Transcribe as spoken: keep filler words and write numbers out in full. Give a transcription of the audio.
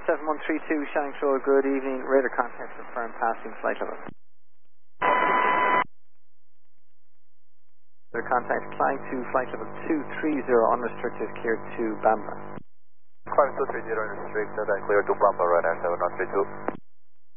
seven one three two, Shanks Road, good evening. Radar contact confirmed passing flight level. Radar contact flying to flight level two three zero, unrestricted, cleared to Bamba. Climb two three zero, unrestricted, and clear to Bamba, right air seven one three two.